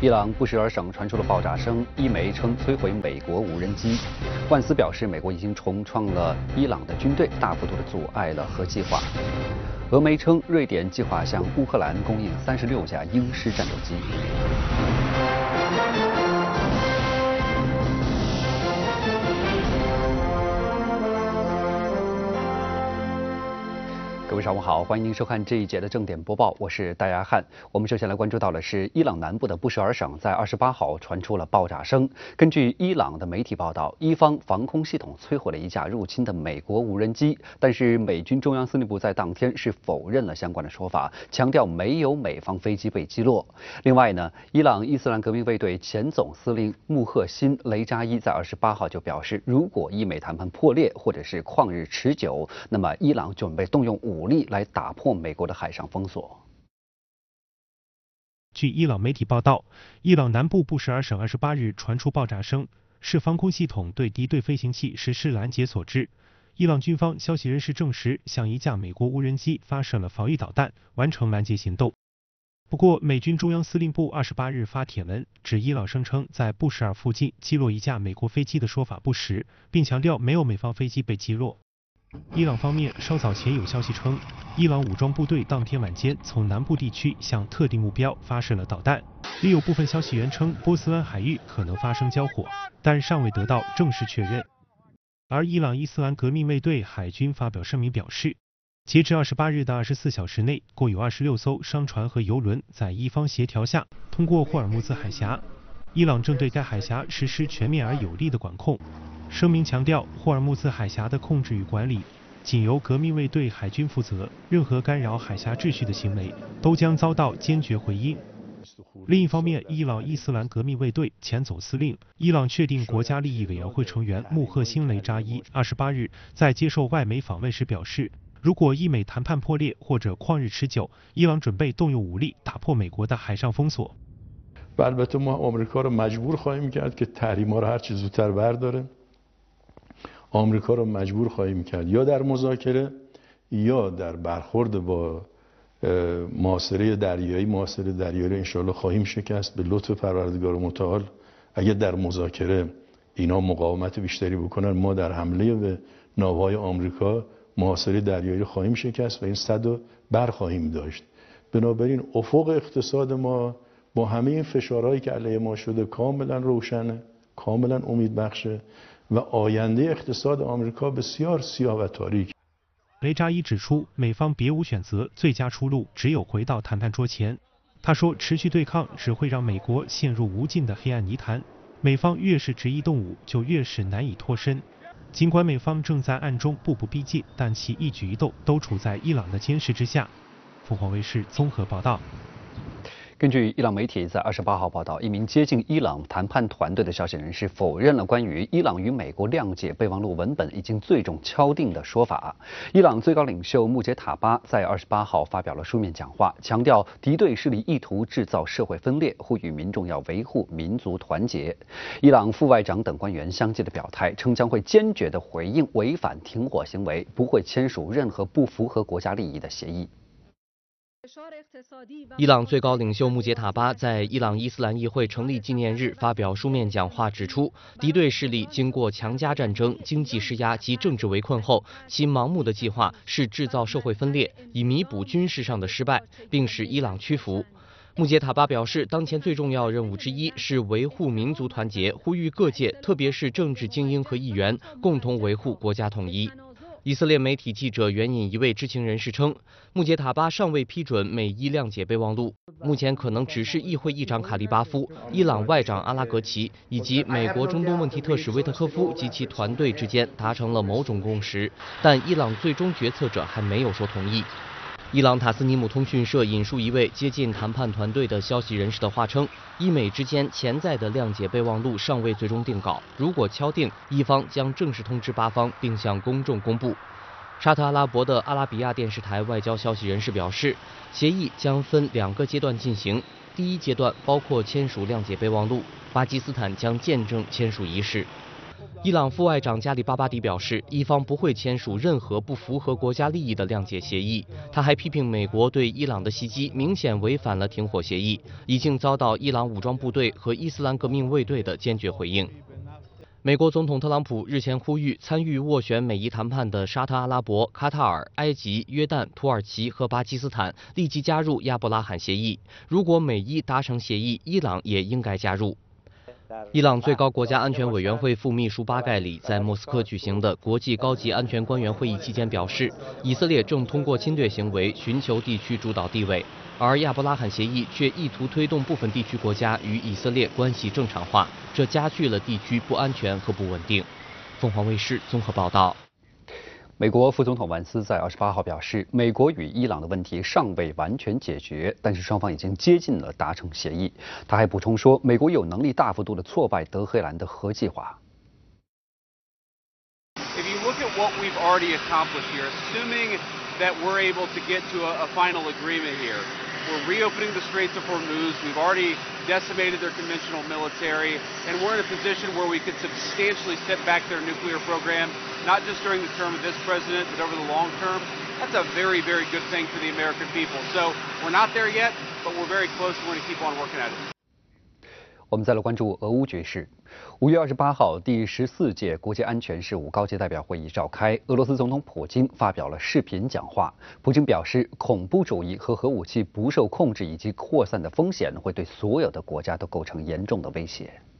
伊朗布什尔省传出了爆炸声，一枚称摧毁美国无人机。万斯表示，美国已经重创了伊朗的军队，大幅度的阻碍了核计划。俄媒称，瑞典计划向乌克兰供应36架鹰式战斗机。各位上午好，欢迎您收看这一节的正点播报，我是戴亚汉。我们首先来关注到的是伊朗南部的布什尔省在28号传出了爆炸声。根据伊朗的媒体报道，伊方防空系统摧毁了一架入侵的美国无人机，但是美军中央司令部在当天是否认了相关的说法，强调没有美方飞机被击落。另外呢，伊朗伊斯兰革命卫队前总司令穆赫辛·雷扎伊在28号就表示，如果伊美谈判破裂或者是旷日持久，那么伊朗准备动用武力来打破美国的海上封锁。 据伊朗媒体报道，伊朗南部布什尔省28日传出爆炸声，是防空系统对敌对飞行器实施拦截所致。伊朗军方消息人士证实，向一架美国无人机发射了防御导弹，完成拦截行动。不过，美军中央司令部28日发帖文，指伊朗声称在布什尔附近击落一架美国飞机的说法不实，并强调没有美方飞机被击落。伊朗方面稍早前有消息称，伊朗武装部队当天晚间从南部地区向特定目标发射了导弹。另有部分消息源称波斯湾海域可能发生交火，但尚未得到正式确认。而伊朗伊斯兰革命卫队海军发表声明表示，截至28日的24小时内，共有26艘商船和油轮在伊方协调下通过霍尔木兹海峡。伊朗正对该海峡实施全面而有力的管控。声明强调，霍尔木兹海峡的控制与管理仅由革命卫队海军负责，任何干扰海峡秩序的行为都将遭到坚决回应。另一方面，伊朗伊斯兰革命卫队前总司令、伊朗确定国家利益委员会成员穆赫辛·雷扎伊28日在接受外媒访问时表示，如果伊美谈判破裂或者旷日持久，伊朗准备动用武力打破美国的海上封锁。 البته ما آمریکا رو مجبور خواهیم کرد که تحریم‌ها رو هر چه زودتر برداره. آمریکا رو مجبور خواهیم کرد یا در مذاکره یا در برخورد با محاصره دریایی رو انشالله خواهیم شکست به لطف پروردگار متعال. اگر در مذاکره اینا مقاومت بیشتری بکنن، ما در حمله به ناوهای آمریکا محاصره دریایی رو خواهیم شکست و این صد رو برخواهیم داشت. بنابراین افق اقتصاد ما با همه این فشارهایی که علیه ما شده کاملا روشنه، کاملا امیدبخشه و آینده اقتصاد آمریکا بسیار سیاه و تاریک。 雷扎伊指出，美方别无选择，最佳出路只有回到谈判桌前。他说，持续对抗只会让美国陷入无尽的黑暗泥潭，美方越是执意动武，就越是难以脱身。尽管美方正在暗中步步逼近，但其一举一动都处在伊朗的监视之下。凤凰卫视综合报道。 根据伊朗媒体在28号报道，一名接近伊朗谈判团队的消息人士否认了关于伊朗与美国谅解备忘录文本已经最终敲定的说法。伊朗最高领袖穆杰塔巴在28号发表了书面讲话，强调敌对势力意图制造社会分裂，呼吁民众要维护民族团结。伊朗副外长等官员相继的表态，称将会坚决的回应违反停火行为，不会签署任何不符合国家利益的协议。 伊朗最高领袖穆杰塔巴在伊朗伊斯兰议会成立纪念日发表书面讲话，指出，敌对势力经过强加战争、经济施压及政治围困后，其盲目的计划是制造社会分裂，以弥补军事上的失败，并使伊朗屈服。穆杰塔巴表示，当前最重要任务之一是维护民族团结，呼吁各界，特别是政治精英和议员，共同维护国家统一。以色列媒体记者援引一位知情人士称，穆杰塔巴尚未批准美伊谅解备忘录，目前可能只是议会议长卡利巴夫、伊朗外长阿拉格齐以及美国中东问题特使威特科夫及其团队之间达成了某种共识，但伊朗最终决策者还没有说同意。伊朗塔斯尼姆通讯社引述一位接近谈判团队的消息人士的话称，伊美之间潜在的谅解备忘录尚未最终定稿，如果敲定，伊方将正式通知巴方并向公众公布。沙特阿拉伯的阿拉比亚电视台外交消息人士表示，协议将分2个阶段进行，第一阶段包括签署谅解备忘录，巴基斯坦将见证签署仪式。 伊朗副外长加里巴巴迪表示，伊方不会签署任何不符合国家利益的谅解协议。他还批评美国对伊朗的袭击明显违反了停火协议，已经遭到伊朗武装部队和伊斯兰革命卫队的坚决回应。美国总统特朗普日前呼吁参与斡旋美伊谈判的沙特阿拉伯、卡塔尔、埃及、约旦、土耳其和巴基斯坦立即加入亚伯拉罕协议。如果美伊达成协议，伊朗也应该加入。伊朗最高国家安全委员会副秘书巴盖里在莫斯科举行的国际高级安全官员会议期间表示，以色列正通过侵略行为寻求地区主导地位，而亚伯拉罕协议却意图推动部分地区国家与以色列关系正常化，这加剧了地区不安全和不稳定。凤凰卫视综合报道。 美国副总统万斯在28号表示，美国与伊朗的问题尚未完全解决，但是双方已经接近了达成协议。他还补充说，美国有能力大幅度的挫败德黑兰的核计划。 If you look at what we've already accomplished here, assuming that we're able to get to a final agreement here, we're reopening the Straits of Hormuz. We've already decimated their conventional military, and we're in a position where we could substantially set back their nuclear program, not just during the term of this president, but over the long term. That's a very, very good thing for the American people. So we're not there yet, but we're very close, and we're going to keep on working at it. 我们再来关注俄乌局势。5月28号，第14届国际安全事务高级代表会议召开，俄罗斯总统普京发表了视频讲话。普京表示，恐怖主义和核武器不受控制以及扩散的风险会对所有的国家都构成严重的威胁。